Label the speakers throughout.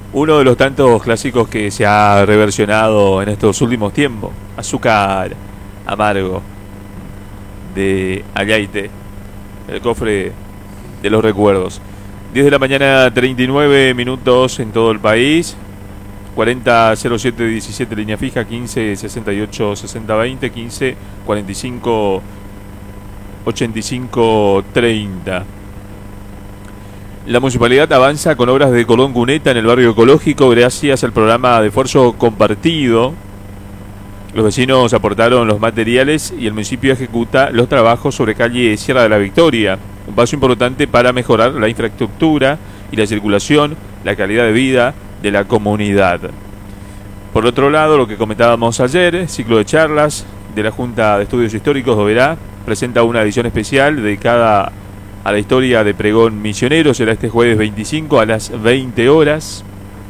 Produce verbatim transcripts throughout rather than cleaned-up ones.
Speaker 1: Uno de los tantos clásicos que se ha reversionado en estos últimos tiempos. Azúcar amargo de Ayaite, el cofre de los recuerdos. diez de la mañana, treinta y nueve minutos en todo el país. cuarenta cero siete diecisiete línea fija, quince sesenta y ocho sesenta veinte, quince cuarenta y cinco ochenta y cinco treinta. La municipalidad avanza con obras de cordón cuneta en el barrio ecológico gracias al programa de esfuerzo compartido. Los vecinos aportaron los materiales y el municipio ejecuta los trabajos sobre calle Sierra de la Victoria. Un paso importante para mejorar la infraestructura y la circulación, la calidad de vida de la comunidad. Por otro lado, lo que comentábamos ayer, ciclo de charlas de la Junta de Estudios Históricos de Oberá presenta una edición especial dedicada a la historia de Pregón Misionero. Será este jueves veinticinco a las veinte horas.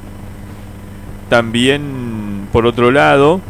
Speaker 1: También, por otro lado,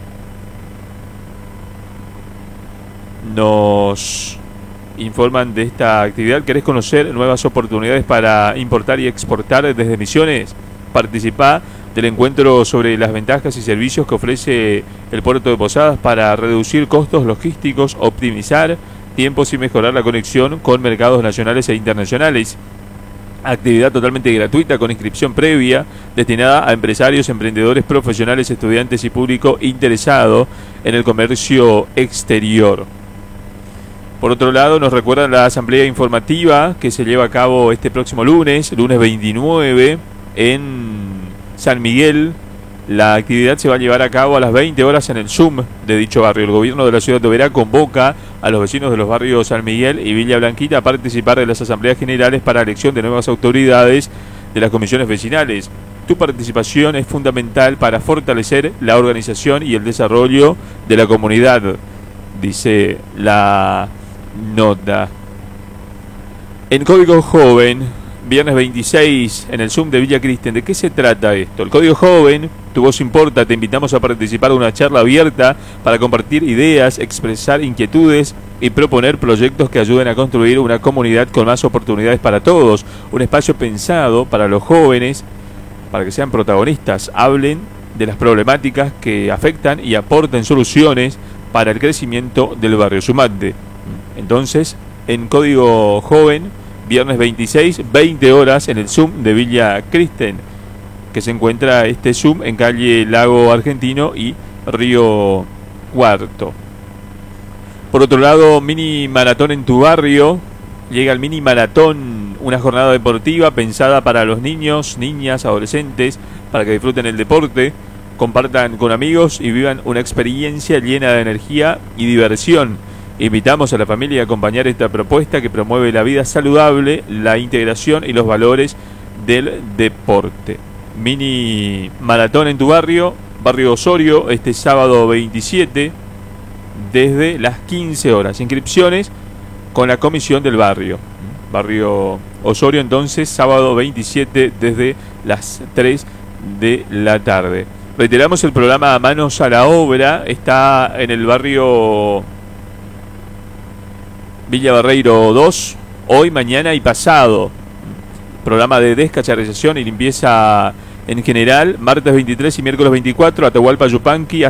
Speaker 1: nos informan de esta actividad. ¿Querés conocer nuevas oportunidades para importar y exportar desde Misiones? Participá del encuentro sobre las ventajas y servicios que ofrece el puerto de Posadas para reducir costos logísticos, optimizar tiempos y mejorar la conexión con mercados nacionales e internacionales. Actividad totalmente gratuita con inscripción previa destinada a empresarios, emprendedores, profesionales, estudiantes y público interesado en el comercio exterior. Por otro lado, nos recuerdan la asamblea informativa que se lleva a cabo este próximo lunes, lunes veintinueve, en San Miguel. La actividad se va a llevar a cabo a las veinte horas en el Zoom de dicho barrio. El gobierno de la ciudad de Oberá convoca a los vecinos de los barrios San Miguel y Villa Blanquita a participar de las asambleas generales para elección de nuevas autoridades de las comisiones vecinales. Tu participación es fundamental para fortalecer la organización y el desarrollo de la comunidad, dice la nota. En Código Joven, viernes veintiséis, en el Zoom de Villa Cristian. ¿De qué se trata esto? El Código Joven, tu voz importa. Te invitamos a participar de una charla abierta para compartir ideas, expresar inquietudes y proponer proyectos que ayuden a construir una comunidad con más oportunidades para todos. Un espacio pensado para los jóvenes, para que sean protagonistas, hablen de las problemáticas que afectan y aporten soluciones para el crecimiento del barrio. Sumante. Entonces, en Código Joven, viernes veintiséis, veinte horas en el Zoom de Villa Cristian, que se encuentra este Zoom en calle Lago Argentino y Río Cuarto. Por otro lado, mini maratón en tu barrio. Llega el mini maratón, una jornada deportiva pensada para los niños, niñas, adolescentes, para que disfruten el deporte, compartan con amigos y vivan una experiencia llena de energía y diversión. Invitamos a la familia a acompañar esta propuesta que promueve la vida saludable, la integración y los valores del deporte. Mini maratón en tu barrio, barrio Osorio, este sábado veintisiete, desde las quince horas. Inscripciones con la comisión del barrio. Barrio Osorio, entonces, sábado veintisiete, desde las tres de la tarde. Reiteramos el programa Manos a la Obra. Está en el barrio Villa Barreiro dos, hoy, mañana y pasado. Programa de descacharización y limpieza en general, martes veintitrés y miércoles veinticuatro, Atahualpa Yupanqui.